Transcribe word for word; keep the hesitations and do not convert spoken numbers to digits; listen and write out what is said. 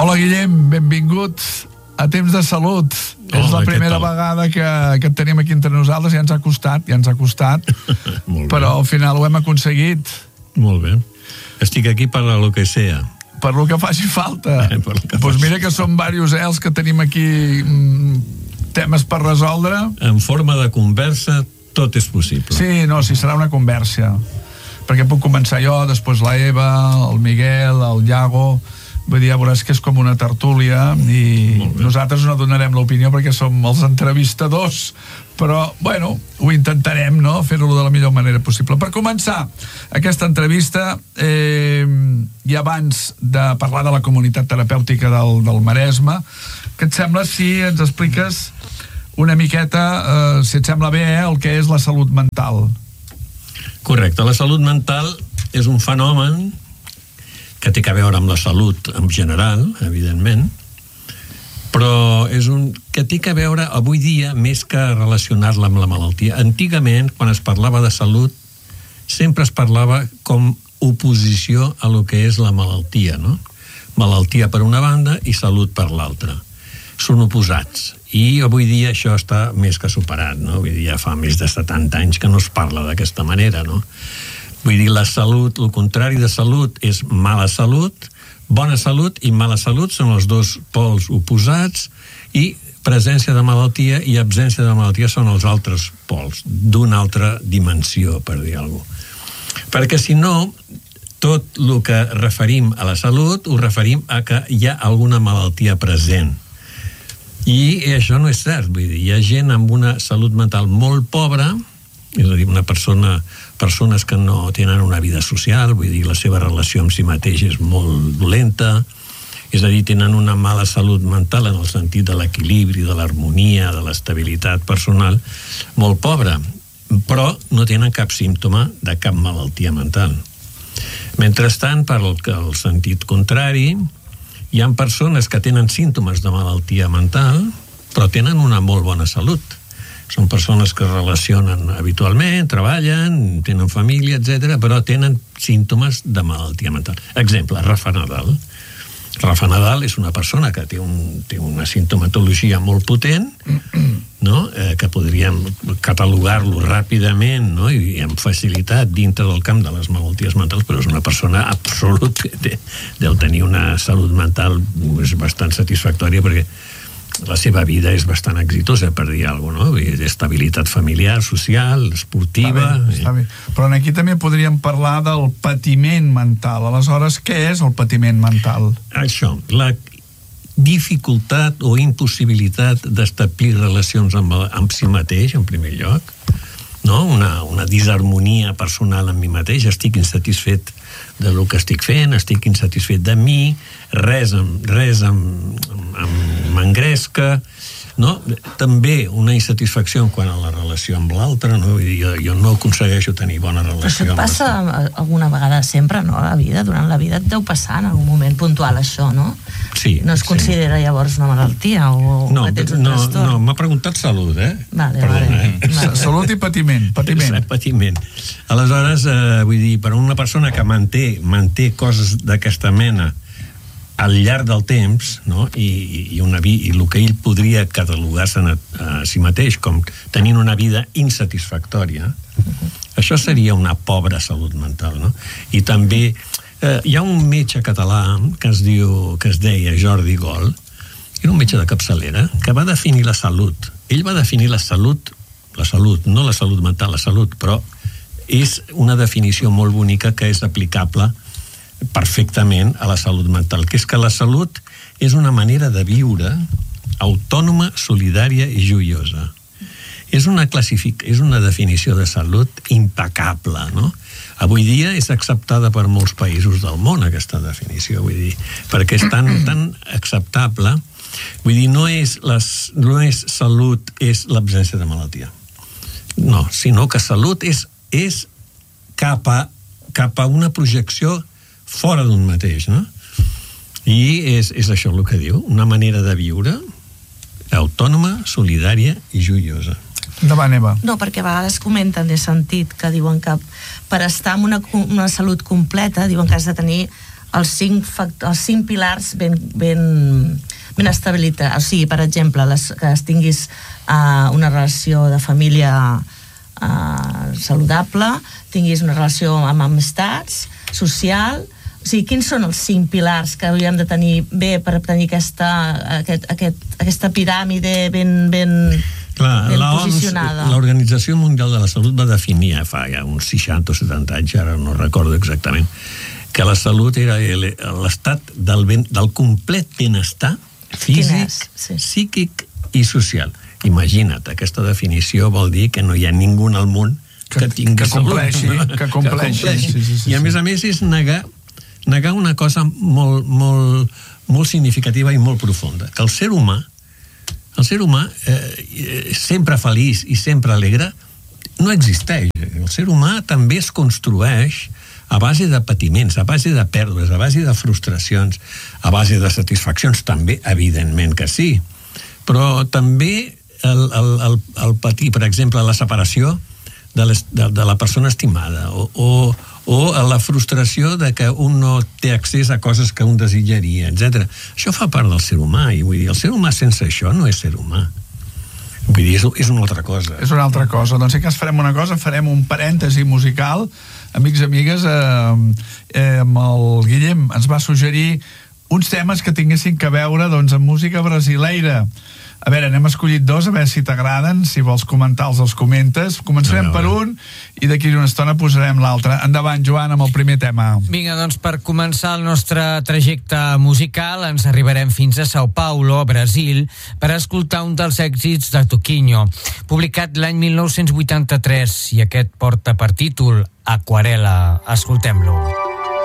Hola, Guillem, benvingut a Temps de Salut. Hola, és la primera vegada que, que et tenim aquí entre nosaltres. Ja ens ha costat, ja ens ha costat, però al final ho hem aconseguit. Molt bé. Estic aquí per a lo que sea. Per lo que faci falta. Eh, per lo que pues faci mira que són diversos eh, els que tenim aquí mm, temes per resoldre. En forma de conversa tot és possible. Sí, no, sí, serà una conversa. Perquè puc començar jo, després la Eva, el Miguel, el Iago. Vull dir, ja veuràs que és com una tertúlia i nosaltres no donarem l'opinió perquè som els entrevistadors, però, bueno, ho intentarem, no?, fer-ho de la millor manera possible. Per començar aquesta entrevista, eh, i abans de parlar de la comunitat terapèutica del, del Maresme, què et sembla si ens expliques una miqueta, eh, si et sembla bé, eh, el que és la salut mental? Correcte, la salut mental és un fenomen que té a veure amb la salut en general, evidentment, però és un que té a veure avui dia més que relacionar-la amb la malaltia. Antigament, quan es parlava de salut, sempre es parlava com oposició a lo que és la malaltia, no? Malaltia per una banda i salut per l'altra. Són oposats. I avui dia això està més que superat, no? Vull dir, ja fa més de setanta anys que no es parla d'aquesta manera, no? Vull dir, la salut, el contrari de salut és mala salut, bona salut i mala salut són els dos pols oposats i presència de malaltia i absència de malaltia són els altres pols, d'una altra dimensió, per dir alguna cosa. Perquè si no, tot el que referim a la salut ho referim a que hi ha alguna malaltia present. I això no és cert, vull dir, hi ha gent amb una salut mental molt pobra, és a dir, una persona, persones que no tenen una vida social, vull dir, la seva relació amb si mateix és molt dolenta, és a dir, tenen una mala salut mental en el sentit de l'equilibri, de l'harmonia, de l'estabilitat personal, molt pobra, però no tenen cap símptoma de cap malaltia mental. Mentrestant, per el, el sentit contrari, hi ha persones que tenen símptomes de malaltia mental, però tenen una molt bona salut. Són persones que es relacionen habitualment, treballen, tenen família, etcètera, però tenen símptomes de malaltia mental. Exemple, Rafa Nadal. Rafa Nadal és una persona que té, un, té una sintomatologia molt potent, no? eh, que podríem catalogar-lo ràpidament, no? I, i amb facilitat dintre del camp de les malalties mentals, però és una persona absolut que deu tenir una salut mental bastant satisfactòria perquè la seva vida és bastant exitosa, per dir alguna cosa, no? Estabilitat familiar, social, esportiva... Està bé, està bé. Però aquí també podríem parlar del patiment mental. Aleshores, què és el patiment mental? Això, la dificultat o impossibilitat d'establir relacions amb, amb si mateix, en primer lloc, no? Una, una disharmonia personal amb mi mateix, estic insatisfet de lo que estic fent, estic insatisfet de mi, res, res m'engresca, no? També una insatisfacció quant a la relació amb l'altre, no? Jo, jo no aconsegueixo tenir bona relació. Però això passa alguna vegada sempre, no? A la vida, durant la vida et deu passar en algun moment puntual això, no? Sí. No es considera sí. Llavors una malaltia o no, que tens un no, trastorn? No, m'ha preguntat salut, eh? Vale, Perdona, vale. eh? vale. Salut i patiment. Patiment. patiment. Aleshores, eh, vull dir, per a una persona que manté, manté coses d'aquesta mena al llarg del temps, no? I, i, una vi, i el que ell podria catalogar-se a, a si mateix com tenint una vida insatisfactòria, uh-huh. Això seria una pobra salut mental, no? I també eh, hi ha un metge català que es diu, que es deia Jordi Gol, era un metge de capçalera, que va definir la salut. Ell va definir la salut, la salut, no la salut mental, la salut, però és una definició molt bonica que és aplicable perfectament a la salut mental, que és que la salut és una manera de viure autònoma, solidària i joiosa. És una classific... és una definició de salut impecable, no? Avui dia és acceptada per molts països del món, aquesta definició, vull dir, perquè és tan, tan acceptable, vull dir, no és, les, no és salut, és l'absència de malaltia. No, sinó que salut és, és cap a, cap a una projecció fora d'un mateix, no? I és, és això el que diu, una manera de viure autònoma, solidària i joiosa. Endavant, Eva. No, perquè a vegades comenten, he sentit, que diuen que per estar en una, una salut completa, diuen que has de tenir els cinc, fact- els cinc pilars ben, ben, ben estabilitat. O sigui, per exemple, les, que es tinguis uh, una relació de família uh, saludable, tinguis una relació amb amistats, social. O sigui, quins són els cinc pilars que hauríem de tenir bé per tenir aquesta, aquest, aquest, aquesta piràmide ben, ben, Clar, ben l'O M S, posicionada? l'Organització Mundial de la Salut va definir fa ja uns seixanta o setanta anys, ara no recordo exactament, que la salut era l'estat del, ben, del complet benestar físic, sí. psíquic i social. Imagina't, aquesta definició vol dir que no hi ha ningú al món que, que tingui que compleixi, salut. que compleixi. Que compleixi. Sí, sí, sí, I a sí. més a més és negar negar una cosa molt, molt, molt significativa i molt profunda, que el ser humà el ser humà eh, sempre feliç i sempre alegre no existeix. El ser humà també es construeix a base de patiments, a base de pèrdues, a base de frustracions, a base de satisfaccions també, evidentment que sí, però també el, el, el, el patir, per exemple, la separació de, les, de, de la persona estimada o, o o a la frustració de que un no té accés a coses que un desitjaria, etcètera. Això fa part del ser humà, i vull dir, el ser humà sense això no és ser humà. Vull dir, és, és una altra cosa. És una altra cosa. Doncs sí que ens farem una cosa, farem un parèntesi musical. Amics i amigues, eh, eh, amb el Guillem ens va suggerir uns temes que tinguessin que veure doncs, amb música brasileira. A veure, n'hem escollit dos, a veure si t'agraden, si vols comentar-los, els comentes. Començarem per un i d'aquí una estona posarem l'altre. Endavant, Joan, amb el primer tema. Vinga, doncs per començar el nostre trajecte musical ens arribarem fins a Sao Paulo, Brasil, per escoltar un dels èxits de Toquinho, publicat l'any mil nou-cents vuitanta-tres, i aquest porta per títol Aquarela. Escoltem-lo.